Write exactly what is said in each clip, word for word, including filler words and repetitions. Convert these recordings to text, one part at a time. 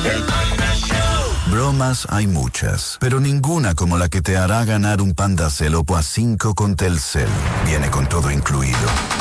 El Panda Show. Bromas hay muchas, pero ninguna como la que te hará ganar un Pandacel Oppo A cinco con Telcel. Viene con todo incluido.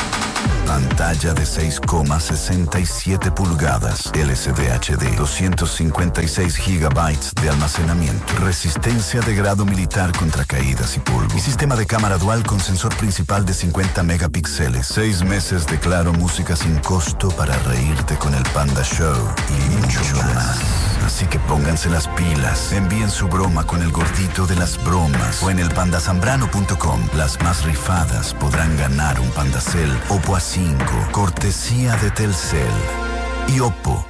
Pantalla de seis coma sesenta y siete pulgadas, L C D H D, doscientos cincuenta y seis gigabytes de almacenamiento, resistencia de grado militar contra caídas y polvo, y sistema de cámara dual con sensor principal de cincuenta megapíxeles, seis meses de Claro Música sin costo para reírte con el Panda Show y mucho más. Así que pónganse las pilas, envíen su broma con el gordito de las bromas o en el panda zambrano punto com. Las más rifadas podrán ganar un Pandacel Oppo A cinco, cortesía de Telcel y Oppo.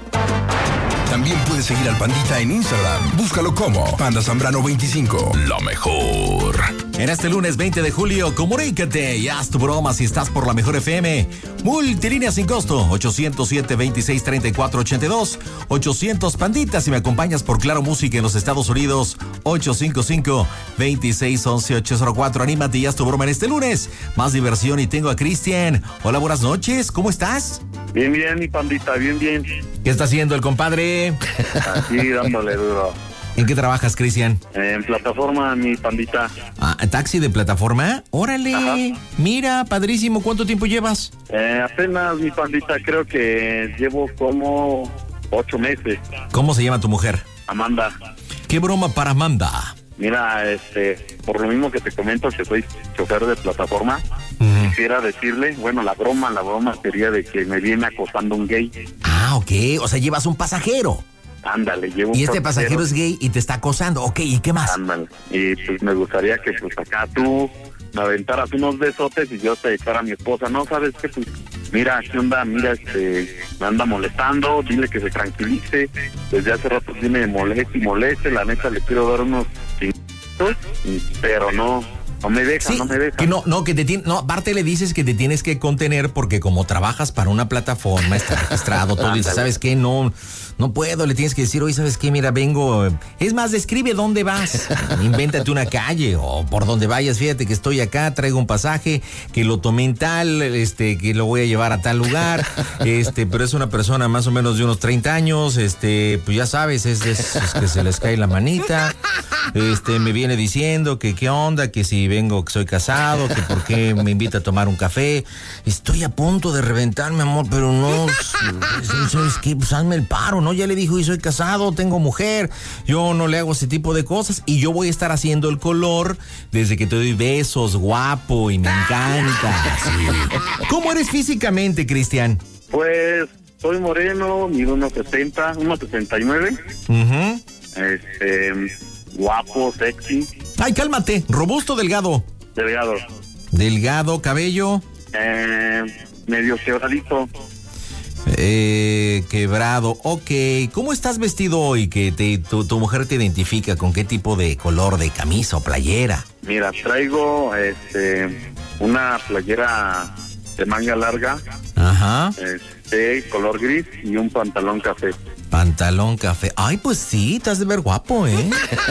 También puedes seguir al Pandita en Instagram. Búscalo como Panda Zambrano veinticinco. Lo mejor. En este lunes veinte de julio, comunícate y haz tu broma si estás por la mejor F M. Multilínea sin costo, ocho cero siete, veintiséis, treinta y cuatro ochenta y dos. ochocientos Pandita si me acompañas por Claro Música en los Estados Unidos. ocho cinco cinco, veintiséis, once, ochocientos cuatro. Anímate y haz tu broma en este lunes. Más diversión y tengo a Cristian. Hola, buenas noches. ¿Cómo estás? Bien, bien, mi Pandita, bien, bien. ¿Qué está haciendo el compadre? Aquí dándole duro. ¿En qué trabajas, Cristian? En plataforma, mi Pandita. Ah, ¿taxi de plataforma? Órale. Ajá. Mira, padrísimo. ¿Cuánto tiempo llevas? Eh, apenas, mi Pandita, creo que llevo como ocho meses. ¿Cómo se llama tu mujer? Amanda. ¿Qué broma para Amanda? Mira, este, por lo mismo que te comento que soy chofer de plataforma, Uh-huh. quisiera decirle, bueno, la broma, la broma sería de que me viene acosando un gay. Ah, ok. O sea, llevas un pasajero. Ándale, llevo un Y este pasajero es gay y te está acosando. Ok, ¿y qué más? Ándale. Y pues me gustaría que pues acá tú me aventaras unos besotes y yo te echara a mi esposa. No, ¿sabes qué? Pues mira, ¿qué onda? Mira, este, me anda molestando, dile que se tranquilice. Desde hace rato tiene moleste y moleste. La neta le quiero dar unos cinco, pero no... No me deja, Sí, no me deja. que no, no, que te tiene, no, aparte le dices que te tienes que contener porque como trabajas para una plataforma, está registrado, todo, y dices, ¿sabes qué? No, no puedo, le tienes que decir, oye, ¿sabes qué? Mira, vengo, es más, describe dónde vas, invéntate una calle o por donde vayas, fíjate que estoy acá, traigo un pasaje, que lo tomé en tal, este, que lo voy a llevar a tal lugar, este, pero es una persona más o menos de unos treinta años, este, pues ya sabes, es, es, es que se les cae la manita, este, me viene diciendo que qué onda, que si vengo, que soy casado, que por qué me invita a tomar un café. Estoy a punto de reventar, mi amor, pero no, ¿sabes qué? Pues hazme el paro, ¿no? Ya le dijo, y soy casado, tengo mujer, yo no le hago ese tipo de cosas y yo voy a estar haciendo el color desde que te doy besos, guapo, y me encanta. Sí. ¿Cómo eres físicamente, Cristian? Pues soy moreno, mido unos sesenta, unos sesenta y nueve. Uh-huh. Este, guapo, sexy. Ay, cálmate, robusto, delgado. Delgado. Delgado, cabello. Eh, medio quebradito. Eh, quebrado, ok. ¿Cómo estás vestido hoy? Que te, tu, tu mujer te identifica con qué tipo de color de camisa o playera. Mira, traigo este una playera de manga larga, Ajá. este color gris y un pantalón café. Pantalón café. Ay, pues sí, te has de ver guapo, ¿eh?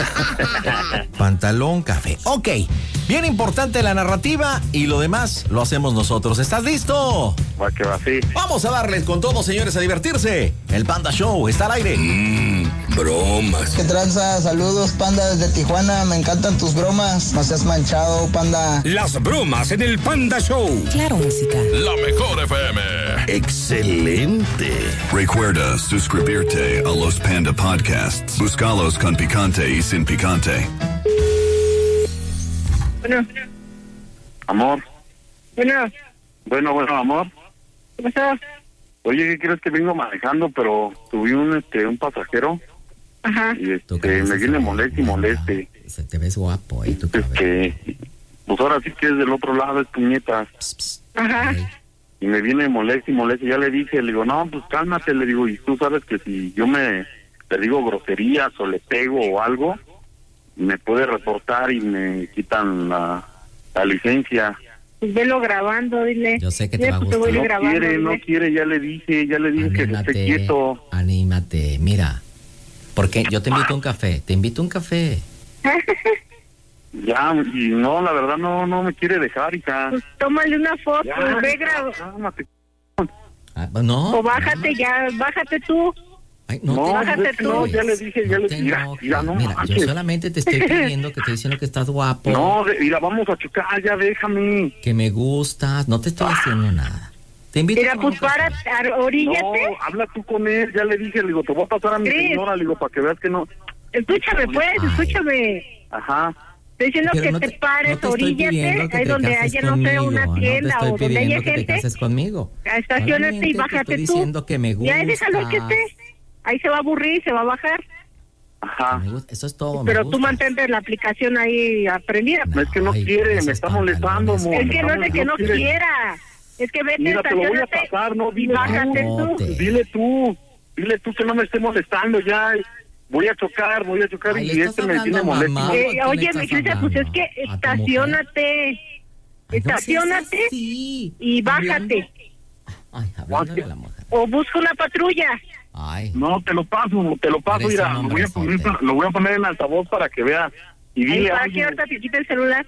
Pantalón café. Ok, bien importante la narrativa y lo demás lo hacemos nosotros. ¿Estás listo? Va que va así. Vamos a darles con todo, señores, a divertirse. El Panda Show está al aire. Mmm, bromas. ¿Qué tranza? Saludos, Panda, desde Tijuana. Me encantan tus bromas. No seas manchado, Panda. Las bromas en el Panda Show. Claro Música. La mejor F M. Excelente. Recuerda suscribirte a los Panda Podcasts. Búscalos con picante y sin picante. Bueno, Amor. bueno, Bueno, bueno, amor. ¿qué pasó? Oye, ¿qué crees que vengo manejando? Pero tuve un este un pasajero Ajá. y este me viene moleste y moleste. Se te ves guapo, ¿eh? Es que, pues ahora sí que es del otro lado, es puñeta. Ajá. Y me viene moleste y moleste. Ya le dije, le digo, no, pues cálmate, le digo, y tú sabes que si yo me le digo groserías o le pego o algo, me puede reportar y me quitan la, la licencia. Pues velo grabando, dile. Yo sé que te Ya, va a pues, te gustar. voy No grabando, quiere, no dile. quiere, ya le dije, ya le dije que se esté quieto. Anímate, mira. Porque yo te invito a un café, te invito a un café. Ya, y no, la verdad no no me quiere dejar, hija. Pues tómale una foto, Ya, ve grabando. cálmate. Ah, no. O bájate ya, bájate tú. Ay, no, No, te bájate es que tú. no, ya le dije, ya no le te dije, mira, enojes. mira, no, Mira, yo manches. solamente te estoy pidiendo que te estoy diciendo que estás guapo, No, de- mira, vamos a chocar, ya déjame. que me gustas, no te estoy haciendo nada. Te invito Mira, a tomar pues un para, café. ar- No, oríllate. habla tú con él, ya le dije, le digo, te voy a pasar a mi Sí. señora, le digo, para que veas que no. Escúchame, pues, Ay. escúchame. Ajá. Estoy diciendo Pero que no te, te- pares, no te estoy oríllate, pidiendo que ahí te donde cases haya, no sé, conmigo, una no te tienda estoy o donde haya pidiendo que te gente. cases conmigo. Estacionate Solamente y te bájate estoy tú. diciendo que me Y ahí déjalo que gustas. esté. Ahí se va a aburrir, se va a bajar. Ajá. Me gusta, eso es todo. me Pero tú gustas. mantente la aplicación ahí aprendida. No, es que no Ay, quiere, esos me está molestando, pantalones. amor. Es que no es de Estamos- que no quiere. quiera. Es que vete, Mira, te lo voy a estacionate pasar, no, y dile bájate tú. tú. Te- Dile tú, dile tú que no me esté molestando ya. Voy a chocar, voy a chocar Ay, le y estás este me hablando tiene a molesto. mamá. Eh, ¿A quién le oye, estás mi Cristian, pues es hablando? que ¿A tu estacionate. Ay, no seas Estacionate así. y Hablando- bájate. Ay, hablando a la mujer. O busca una patrulla. Ay, No, te lo paso, te lo paso, Eres mira, un lo hombre voy, a poner, fuerte. lo voy a poner en altavoz para que vea. Y Ahí dile para algo. que ahorita te quite el celular.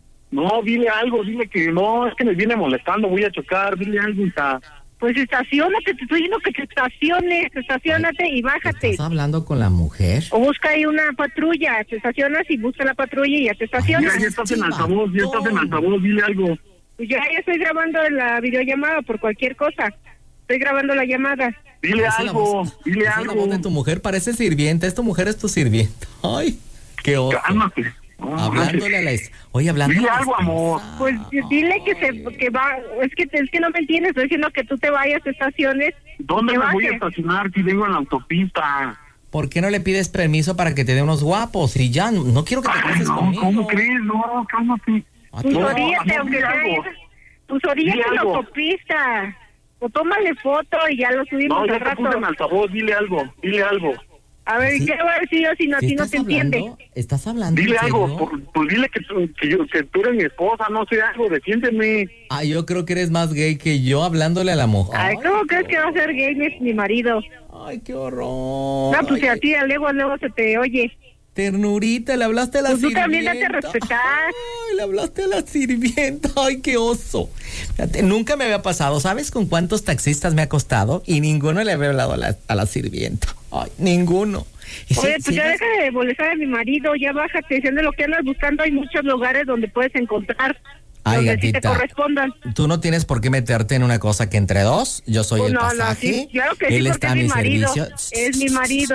No, dile algo, dile que no, es que me viene molestando, voy a chocar, dile algo, hija. Pues estacionate, te estoy diciendo que te estaciones, estacionate y bájate. ¿estás hablando con la mujer? O busca ahí una patrulla, te estacionas y busca la patrulla y ya te Mira, estacionas. ya estás en Sí, altavoz, ya estás en batón. altavoz, dile algo. Pues ya, ya estoy grabando la videollamada por cualquier cosa. Estoy grabando la llamada. Dile Esa es la algo, voz- dile esa es la algo. voz de tu mujer, parece sirvienta. Es tu mujer, es tu sirvienta. Ay, qué oso. Cálmate. No, Hablándole a la... es- Oye, hablando Dile a la algo, amor. esposa. Pues dile que se que va, es que es que no me entiendes, estoy diciendo que tú te vayas, te estaciones. ¿Dónde te me voy a bajes. estacionar si vengo en la autopista? ¿Por qué no le pides permiso para que te dé unos guapos? Y ya, no, no quiero que te Ay, cases no, conmigo. ¿cómo crees? No, cálmate. Ah, Pues No, oríllate, amor, aunque dile sea algo. esa- pues oríllate Dile en la algo. autopista. O tómale foto y ya lo subimos No, al ya te rato. puse en altavoz, dile algo, dile algo. A ver, ¿Sí? ¿qué va a decir yo si no, a ¿Sí ti no estás te entiende? hablando? ¿Estás hablando Dile en algo, serio? por- pues dile que, tú- que, yo, que tú eres mi esposa, no sé, algo, defiéndeme. Ah, yo creo que eres más gay que yo hablándole a la mujer. Ay, ¿cómo crees que va a ser gay mi, mi marido? Ay, qué horror. No, pues si Ay, a ti a luego, luego se te oye. Ternurita, le hablaste a la Pues tú sirvienta. también date a respetar. Ay, le hablaste a la sirvienta. Ay, qué oso. Fíjate, nunca me había pasado. ¿Sabes con cuántos taxistas me ha costado? Y ninguno le había hablado a la, a la sirvienta. Ay, ninguno. Y sí, Oye, pues sí, ya eres- deja de molestar a mi marido, ya bájate, diciendo lo que andas buscando, hay muchos lugares donde puedes encontrar, Ay, donde sí te gatita. correspondan. Tú no tienes por qué meterte en una cosa que entre dos. Yo soy Oh, el no, no, pasaje. sí, claro que sí, él porque está es a mi mi marido, servicio. es mi marido.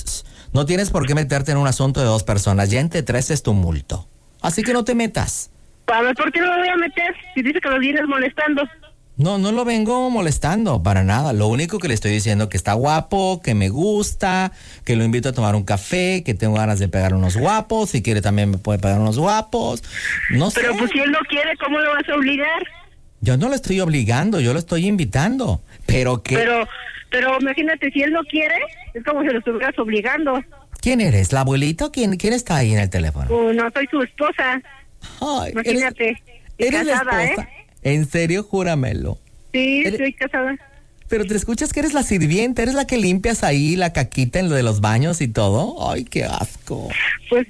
No tienes por qué meterte en un asunto de dos personas. Ya entre tres es tu multo. Así que no te metas. A ver, ¿por qué no lo voy a meter? Si dice que lo vienes molestando. No, no lo vengo molestando para nada. Lo único que le estoy diciendo que está guapo, que me gusta, que lo invito a tomar un café, que tengo ganas de pegar unos guapos. Si quiere también me puede pegar unos guapos. No sé. Pero pues si él no quiere, ¿cómo lo vas a obligar? Yo no lo estoy obligando, yo lo estoy invitando. Pero que... Pero, pero imagínate, si él no quiere, es como si lo estuvieras obligando. ¿Quién eres? ¿La abuelita o quién, quién está ahí en el teléfono? Uh, no soy su esposa, Ay, imagínate. Y Eres, eres la casada, esposa. ¿eh? En serio, júramelo. Sí, Eres- estoy casada. Pero te escuchas que eres la sirvienta, eres la que limpias ahí la caquita en lo de los baños y todo. Ay, qué asco. Pues,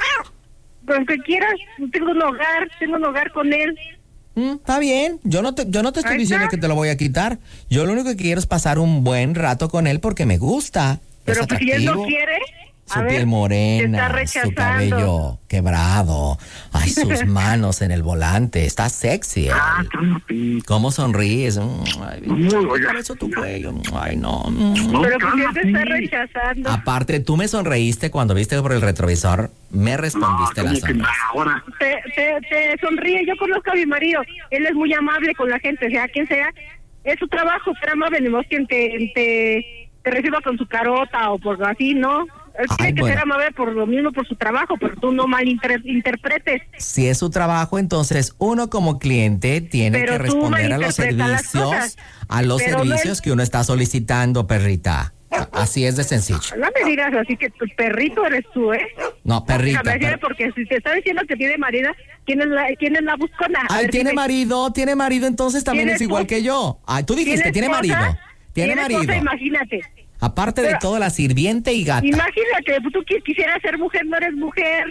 aunque quieras, tengo un hogar, tengo un hogar con él. Mm, está bien, yo no te, yo no te estoy Ahí diciendo está. que te lo voy a quitar. Yo lo único que quiero es pasar un buen rato con él porque me gusta. Pero Es pues si él no atractivo. quiere, Su a ver, piel te morena, está su rechazando. cabello quebrado, ay, sus manos en el volante, está sexy. Ah, ay. cálmate. ¿Cómo sonríes? Mm, Ay, Uy, oye. por eso tu cuello. Ay, no. Mm. No, Pero pues si él te está cálmate. rechazando. Aparte, tú me sonreíste cuando viste por el retrovisor, me No, respondiste la ¿cómo que no? sonrisa. Ahora. Te, te, te sonríe, yo conozco a mi marido, él es muy amable con la gente, sea quien sea, es su trabajo, ser amable, ni modo quien te, te, te reciba con su carota o por así, ¿no? Él Ay, tiene que bueno. ser amable por lo mismo, por su trabajo, pero tú no malinterpretes. Si es su trabajo, entonces uno como cliente tiene Pero que tú responder a los malinterpretas las servicios, cosas. a los Pero no servicios es- que uno está solicitando, perrita. Así es de sencillo. No me digas así que tu perrito eres tú, ¿eh? No, perrita. Déjame decirle, per- porque si te está diciendo que tiene marido, ¿quién es la, quién es la buscona? A Ay, ver, tiene dime. marido, tiene marido, entonces también ¿Tiene es igual esposa? que yo. Ay, tú dijiste, tiene esposa? marido. Tiene marido. esposa, imagínate. Aparte de Pero- todo, la sirviente y gata. Imagínate, tú qui- quisieras ser mujer, no eres mujer.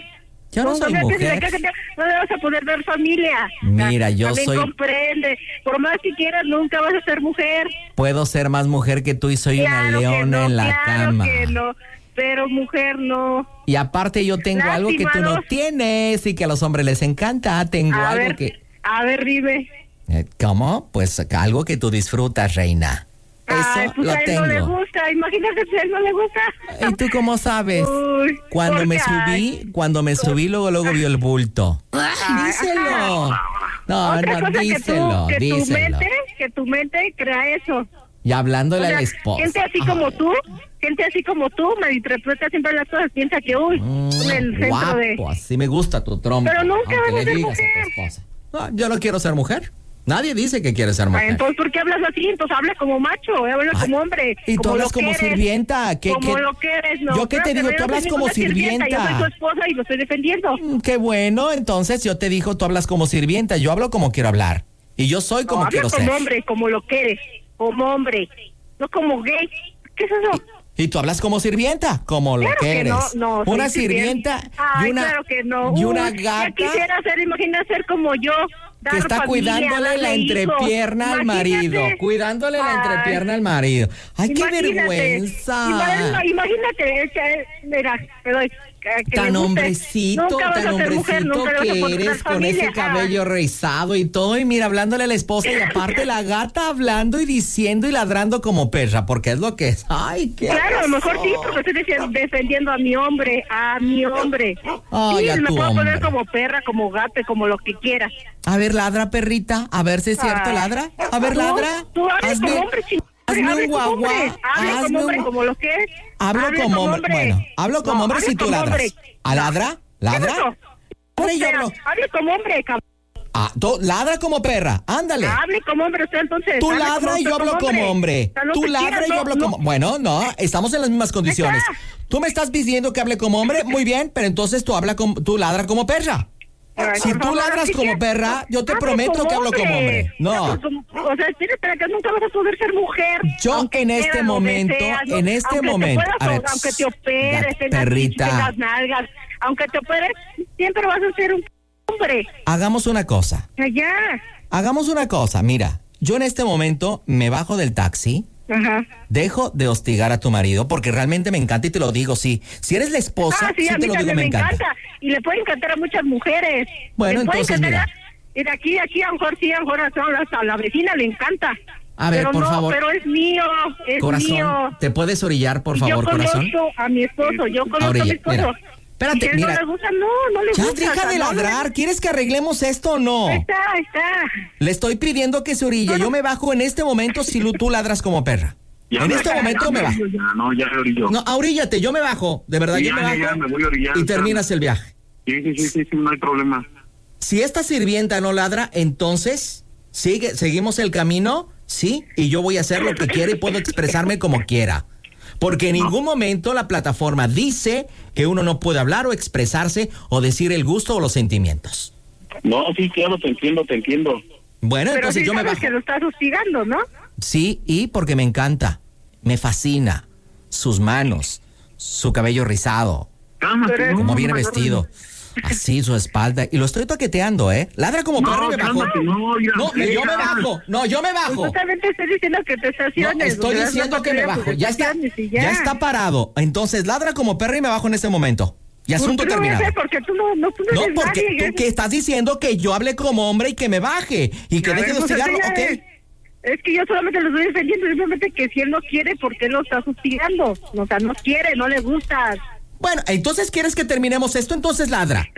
Yo no, no soy no, mujer. No le vas a poder dar familia. Mira, yo También soy... comprende. Por más que quieras, nunca vas a ser mujer. Puedo ser más mujer que tú y soy claro una leona no, en la claro cama. Que no, pero mujer no. Y aparte yo tengo Lástima, algo que tú no ¿no? tienes y que a los hombres les encanta. Tengo a algo ver, que... A ver, dime. ¿Cómo? Pues algo que tú disfrutas, reina. Eso Ay, pues lo a él tengo. no le gusta, imagínate si a él no le gusta. ¿Y tú cómo sabes? Uy, cuando me porque, subí, ay, cuando me subí, luego, luego vio el bulto. Ay, Díselo. No, Otra no, cosa díselo, que, tú, que tu díselo. mente, que tu mente crea eso. Y hablándole O sea, a la esposa. gente así como tú, gente así como tú, malinterpreta siempre las cosas, piensa que, uy, Mm, en el centro guapo, de... así me gusta tu trompa. Pero nunca aunque vas a le ser digas mujer. a tu esposa. No, yo no quiero ser mujer. Nadie dice que quiere ser Ay, mujer. entonces, ¿por qué hablas así? Entonces habla como macho, habla Ay, como hombre. y tú como hablas lo como que eres, sirvienta. ¿Qué, como qué? lo que eres, no. ¿Yo qué te Claro, digo? que Tú no hablas soy como ninguna sirvienta. Yo soy tu esposa y lo estoy defendiendo. Mm, Qué bueno, entonces yo te digo, tú hablas como sirvienta. Yo hablo como quiero hablar. Y yo soy como No, quiero habla como ser. hombre, como lo que eres, como hombre, no como gay. ¿Qué es eso? Y tú hablas como sirvienta, como lo Claro que que eres. no, no, soy una sirvienta Ay, y una, claro que no. y una Uy, gata Ya quisiera ser, imagina ser como yo. Dar que está familia, cuidándole la darle entrepierna hijos. al marido. Imagínate. Cuidándole la Ay, entrepierna al marido. Ay, qué imagínate. vergüenza. Ima- Imagínate, es que, mira, te doy. que- que le Tan guste. hombrecito, Nunca vas tan a ser mujer, hombrecito nunca le vas a que poder dar eres con familia. ese cabello rizado y todo. Y mira, hablándole a la esposa y aparte la gata hablando y diciendo y ladrando como perra, porque es lo que es. Ay, qué Claro, a lo mejor sí, asco. porque estoy diciendo- defendiendo a mi hombre, a mi hombre. Ay, sí, a me tu puedo poner hombre. como perra, como gato, como lo que quieras. A ver, ladra, perrita. A ver si es cierto, Ay. ladra. A ver, Tú- ladra. Tú hables como hombre, chingón. hazme Hable un como guagua. hombre, hable hazme como hombre, un- como lo que es. Hablo Hable como hombre. Bueno, hablo como No, hombre hable si tú como ladras. hombre. ¿A ladra? ¿Ladra? ¿Qué es eso? Ladra y yo O sea, hablo. hable como hombre, cabrón. Ah, tú- ladra como perra. Ándale. Hable como hombre usted entonces. Tú hable ladra como y yo usted hablo como hombre. O sea, no Tú te ladra quieras, y yo no, hablo no. como... Bueno, no, estamos en las mismas condiciones. está. Tú me estás pidiendo que hable como hombre, muy bien, pero entonces tú habla como, tú ladra como perra. Ay, Si por tú favor, ladras así como que- perra, yo te hable prometo como que hablo como hombre. No. Hable como- O sea, tienes para que nunca vas a poder ser mujer. Yo aunque en este quieras, lo momento, deseas, ¿no? en este Aunque te momento, puedas, a ver, aunque te operes, gat- tengas perrita. chichis, tengas nalgas, aunque te operes, siempre vas a ser un hombre. Hagamos una cosa. Allá. Hagamos una cosa. Mira, yo en este momento me bajo del taxi. Ajá. Dejo de hostigar a tu marido porque realmente me encanta y te lo digo, sí. Si eres la esposa, Ah, sí, sí a te mí lo digo, también me me encanta. encanta. Y le puede encantar a muchas mujeres. Bueno, Le puede entonces, encantar mira. a- Y de aquí, aquí, a lo mejor sí, a lo mejor hasta a la vecina le encanta. A ver, pero por no, favor. Pero es mío, es Corazón, mío. ¿te puedes orillar, por Y favor, yo conozco corazón? a mi esposo, yo conozco a mi Orilla, esposo. mira. Espérate, Y si a él mira. no le gusta, no, no le Ya, gusta. deja o sea, de no le- ladrar. ¿Quieres que arreglemos esto o no? Ahí está, ahí está. Le estoy pidiendo que se orille. Yo me bajo en este momento si lu- tú ladras como perra. Ya En me- este momento ya me bajo. Ya, no, ya me orillo. No, oríllate, yo me bajo. De verdad, Sí, yo ya, me ya, bajo. ya, me voy orillando. Y terminas el viaje. Sí, sí, sí, sí, sí, no hay problema. Si esta sirvienta no ladra, entonces sigue, seguimos el camino, sí, y yo voy a hacer lo que quiera y puedo expresarme como quiera. Porque en ningún momento la plataforma dice que uno no puede hablar o expresarse o decir el gusto o los sentimientos. No, sí, claro, te entiendo, te entiendo. Bueno, Pero entonces sí yo me sabes bajo. que lo estás hostigando, ¿no? Sí, y porque me encanta, me fascina sus manos, su cabello rizado, Cálmate, Pero- no, cómo no viene me vestido, así su espalda, y lo estoy toqueteando, ¿eh? Ladra como No, perro y me bajo. cálmate, no, ya, No, yo me ya. bajo, no, yo me bajo. Justamente estoy diciendo que te No, estaciones. estoy porque diciendo no que me te bajo. tus Ya está, estaciones y ya está parado. Entonces ladra como perro y me bajo en este momento. Y asunto ¿Por qué lo voy a terminado. hacer? Porque tú no, no, tú no No, eres porque nadie. tú que estás diciendo que yo hable como hombre y que me baje y que A deje ver, de pues, hostigarlo, así es. ¿ok? Es que yo solamente lo estoy defendiendo, simplemente que si él no quiere, ¿por qué lo estás hostigando? O sea, no quiere, no le gusta. Bueno, entonces quieres que terminemos esto, entonces ladra.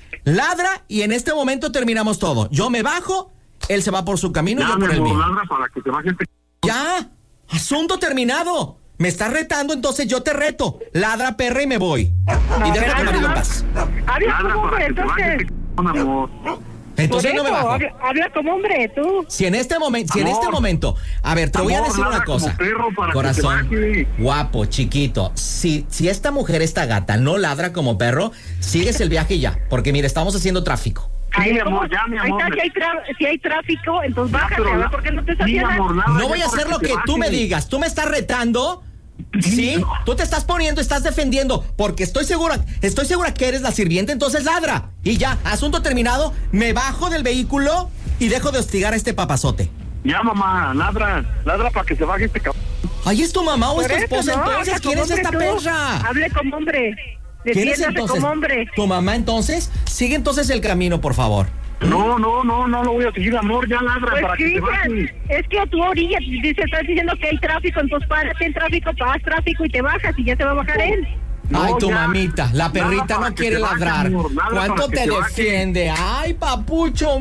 Ladra y en este momento terminamos todo. Yo me bajo, él se va por su camino y Ya, yo mi por el amor, mío. ladra para que te baje este... Ya, asunto terminado. Me estás retando, entonces yo te reto. Ladra, perra, y me voy. Y deja a tu marido en paz. Habla Ladra como para hombre, que te baje entonces. este... amor. Entonces Por no me eso, bajo. Habla, habla como hombre, tú. Si en este momento, si en Amor. este momento, a ver, te voy a Amor, decir una ladra como cosa. perro para que Corazón, te baje. guapo, chiquito. Si, si esta mujer, esta gata, no ladra como perro, sigues el viaje y ya. Porque mira, estamos haciendo tráfico. Sí, mi ¿cómo? amor, ya, mi Ahí amor. está, si hay, tra- si hay tráfico, entonces Ya, bájate, pero a ver la- por qué no te Sí, mi estacionas. amor, ladra No ya voy a para hacer lo te que tú me baje. digas. Tú me estás retando. ¿Sí? Tú te estás poniendo, estás defendiendo, porque estoy segura, estoy segura que eres la sirvienta, entonces ladra. Y ya, asunto terminado, me bajo del vehículo y dejo de hostigar a este papazote. Ya, mamá, ladra, ladra para que se baje este cabrón. ¿Ahí es tu mamá o es tu Por eso, esposa? no, Entonces, habla ¿quién es como esta hombre tú. perra? Hable como hombre. ¿Quién es Defiéndase entonces? como hombre. ¿Tu mamá entonces? Sigue entonces el camino, por favor. No, no, no, no lo voy a seguir, amor, ya ladra Pues para que se baje. Cristian, es que a tu orilla dice, estás diciendo que hay tráfico, entonces párate en tráfico, haz tráfico y te bajas y ya se va a bajar él. No, Ay, tu ya. mamita, la Nada perrita para no que quiere se baje, ladrar. amor, nada ¿Cuánto para que te se baje. defiende? Ay, papucho.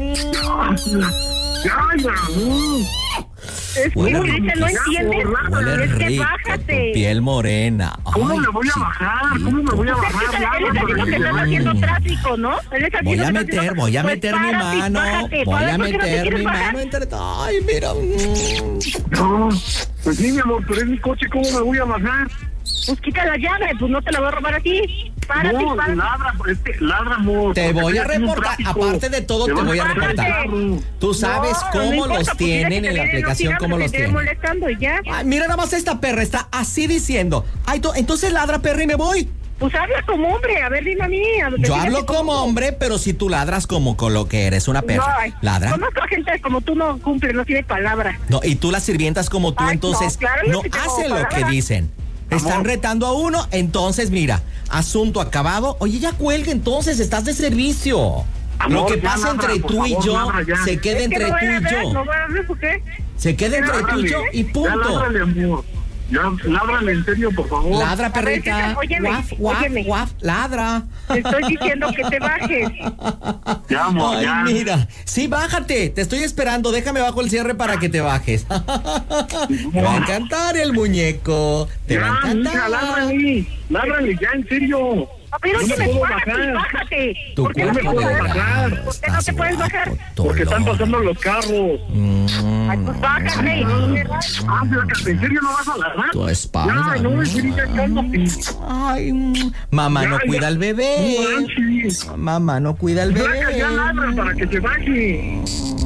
Ya, ya, no. Es que Huele Cristian no rico. entiende. Huele Es que rico, bájate. tu piel morena. ¿Cómo Ay, me voy a bajar? ¿Cómo me voy a Pues es bajar? que Ya, él está para diciendo que que se estás baje. haciendo tráfico, ¿no? Él está Voy diciendo a que estás meter, haciendo- voy a Pues meter mi párate, mano, bájate, voy a ¿por qué no te meter quieres mi bajar? mano entre... Ay, mira. mm. No, pues sí, mi amor, pero es mi coche, ¿cómo me voy a bajar? Pues quita la llave, pues no te la voy a robar a ti. Párate, No, párate. ladra, es que ladra, amor. Te porque voy a estoy haciendo reportar, tráfico. aparte de todo, te vas voy a bajar el reportar. carro. Tú sabes No, no cómo importa, los pues tienen mira que en la te vienen aplicación, hostigando, cómo que los te tienen. molestando y ya. Ay, mira nada más esta perra, está así diciendo. Ay, to- entonces ladra, perra, y me voy. Pues habla como hombre, a ver, dime a mí. a- Yo defínete hablo como hombre, pero si tú ladras como con lo que eres, una No, perra. ay, Ladra. conozco a gente como tú no cumple, no tiene palabra. No, y tú las sirvientas como tú, Ay, entonces no, claro, yo no sí tengo hacen lo que palabra. dicen. Están Amor. retando a uno, entonces mira, asunto acabado. Oye, ya cuelga entonces, estás de servicio. Amor, lo que ya pasa ladra, entre por tú y favor, yo ladra ya. se queda Es que entre no tú voy a y ver, yo. no voy a ver por qué. Se queda entre tú y yo y Ya punto. ládrale, amor. Ya, ládrale en serio, por favor. Ladra, A ver, perrita. que- óyeme, Guaf, guaf, óyeme. guaf, ladra. Te estoy diciendo que te bajes. Ya, amor, Ay, ya. mira. Sí, bájate. Te estoy esperando. Déjame bajo el cierre para que te bajes. Te va a encantar el muñeco. Te va a Ya, mija, encantar. ládrale. Ládrale ya, en serio. A ver, No me óyeme, puedo bájate, bajar. bájate. Tu ¿Por qué no te cuerpo puedes de bajar? bajar? ¿Por qué no te puedes bajar? Porque están pasando los carros. Ay, pues bájate. Ah, fíjate, ¿en serio no vas a ladrar? Tu espalda. Ya, no, en serio, ya cálmate. Ay, mm, mamá no Ya, cuida ya. al bebé. No manches. Mamá no cuida al Ya, bebé. ya ladra para que se baje.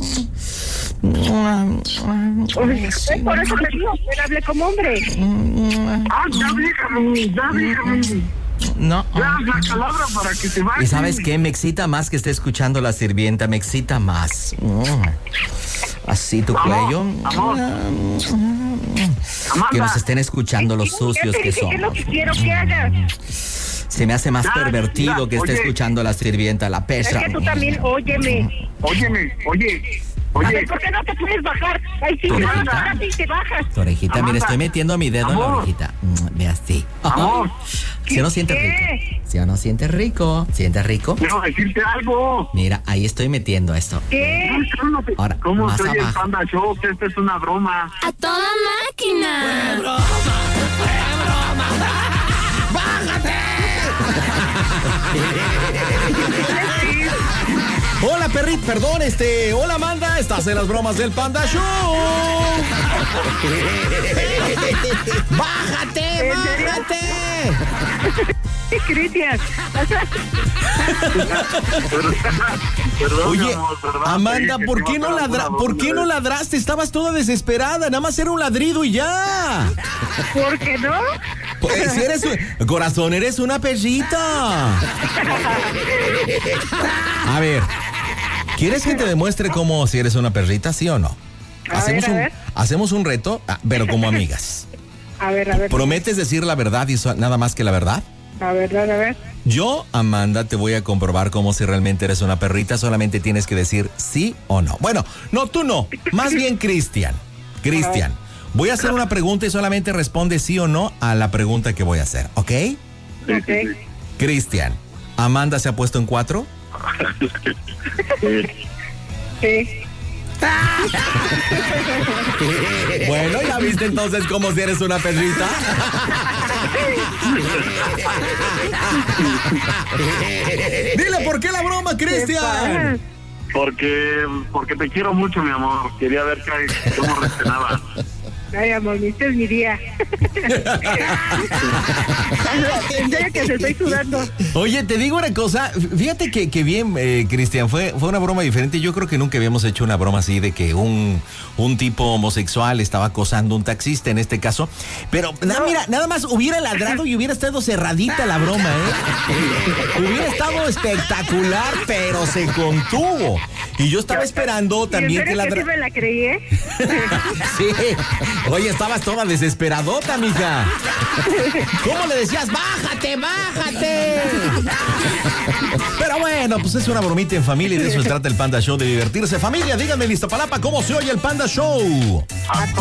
Oye, es por eso te digo, él hable como hombre. Ah, ya déjame, ya déjame. No. Ya, la palabra para que se baje. ¿Y sabes qué? Me excita más que esté escuchando la sirvienta. Me excita más. Mm. Así tu Amor, cuello. amor. Amanda. Que nos estén escuchando los Ya sucios te que dije que es lo somos. que quiero que hagas. Se me hace más Ya, pervertido mira, que esté oye. escuchando la sirvienta, la Es perra. que tú también, óyeme. Óyeme, oye, A oye. ver, ¿por qué no te puedes bajar? Ay, sí, Tu te orejita. bajas y te bajas. Tu orejita, mira, Amanda. estoy metiendo mi dedo en la Amor. orejita. Mm, Ve así. Amor. ¿Sí o no sientes ¿Qué? rico? ¿Sí o no sientes rico? ¿Sientes rico? Quiero decirte algo. Mira, ahí estoy metiendo esto. ¿Qué? Ay, cálmate. Ahora, ¿Cómo más soy el abajo. Panda Show? Que esta es una broma. ¡A toda máquina! Hola, perrit, perdón, este. Hola, Amanda, estás en las bromas del Panda Show. ¡Bájate, ¿En serio? bájate! Cristian. O sea, Perdón, mi Oye, amor, perdón, Amanda, te dije ¿por que qué iba no a hacer ladra, una ¿por broma qué de no vez. ladraste? Estabas toda desesperada, nada más era un ladrido y ya. ¿por qué no? Pues si eres un, corazón, eres una perrita. A ver, ¿quieres que te demuestre cómo si eres una perrita, sí o no? A Hacemos ver, a un ver. hacemos un reto, ah, pero como amigas. A ver, a ver. ¿Prometes decir la verdad y so- nada más que la verdad? A ver, a ver. Yo, Amanda, te voy a comprobar cómo si realmente eres una perrita, solamente tienes que decir sí o no. Bueno, no, tú no, más bien Cristian. Cristian, voy a hacer una pregunta y solamente responde sí o no a la pregunta que voy a hacer, ¿ok? Ok. Cristian, ¿Amanda se ha puesto en cuatro? Sí. Bueno, ya viste entonces cómo si eres una perrita. Dile por qué la broma, Cristian. Porque, porque te quiero mucho, mi amor. Quería ver que, cómo reaccionaba. Ay, amor, este es mi día. En serio que se estoy sudando. Oye, te digo una cosa, fíjate que, que bien, eh, Cristian, fue, fue una broma diferente. Yo creo que nunca habíamos hecho una broma así de que un, un tipo homosexual estaba acosando a un taxista en este caso. Pero na, mira, nada más hubiera ladrado y hubiera estado cerradita la broma, ¿eh? Hubiera estado espectacular, pero se contuvo. Y yo estaba esperando también que ladrara. ¿Sí me la creí, eh? Sí. Oye, estabas toda desesperadota, mija. ¿Cómo le decías? ¡Bájate, bájate! Pero bueno, pues es una bromita en familia y de eso se trata el Panda Show, de divertirse. Familia, díganme en Iztapalapa, ¿cómo se oye el Panda Show?